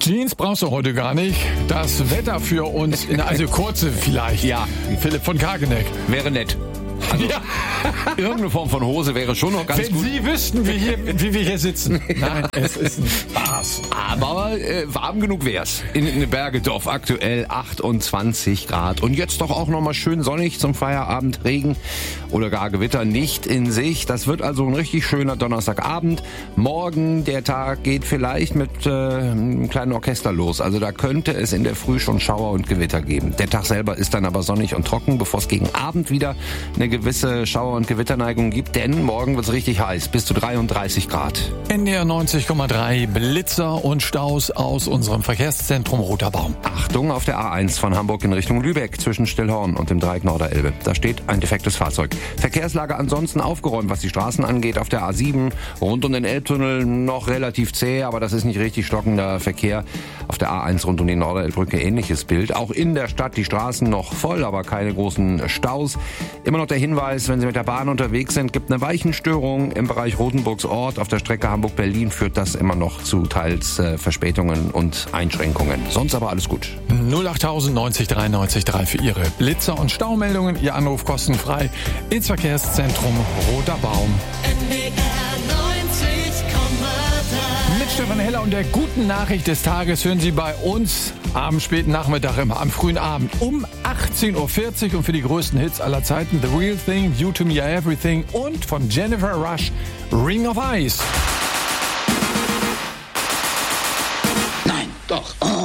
Jeans brauchst du heute gar nicht. Das Wetter für uns, also kurze vielleicht. Ja. Philipp von Kageneck. Wäre nett. Also, Ja. irgendeine Form von Hose wäre schon noch ganz Wenn gut. Sie wüssten, wie wir hier sitzen. Nein, es ist ein Spaß. Aber warm genug wär's. In Bergedorf aktuell 28 Grad. Und jetzt doch auch nochmal schön sonnig zum Feierabend. Regen oder gar Gewitter nicht in Sicht. Das wird also ein richtig schöner Donnerstagabend. Morgen, der Tag geht vielleicht mit einem kleinen Orchester los. Also da könnte es in der Früh schon Schauer und Gewitter geben. Der Tag selber ist dann aber sonnig und trocken, bevor es gegen Abend wieder eine gewisse Schauer- und Gewitterneigung gibt. Denn morgen wird's richtig heiß, bis zu 33 Grad. NDR 90,3 Blitzer und Staus aus unserem Verkehrszentrum Roter Baum. Achtung auf der A1 von Hamburg in Richtung Lübeck zwischen Stillhorn und dem Dreieck Norderelbe. Da steht ein defektes Fahrzeug. Verkehrslage ansonsten aufgeräumt, was die Straßen angeht. Auf der A7 rund um den Elbtunnel noch relativ zäh, aber das ist nicht richtig stockender Verkehr. Auf der A1 rund um die Norderelbbrücke ähnliches Bild. Auch in der Stadt die Straßen noch voll, aber keine großen Staus. Immer noch der Hinweis, wenn Sie mit der Bahn unterwegs sind, gibt eine Weichenstörung im Bereich Rotenburgs Ort. Auf der Strecke Hamburg-Berlin führt das immer noch zu teils Verspätungen und Einschränkungen. Sonst aber alles gut. 08000 90 93 3 für Ihre Blitzer- und Staumeldungen. Ihr Anruf kostenfrei ins Verkehrszentrum Roter Baum. NDR 90,3. Mit Stefan Heller und der guten Nachricht des Tages hören Sie bei uns am späten Nachmittag, immer am frühen Abend um 18.40 Uhr und für die größten Hits aller Zeiten The Real Thing, You to Me Are Everything und von Jennifer Rush Ring of Ice. Nein, doch.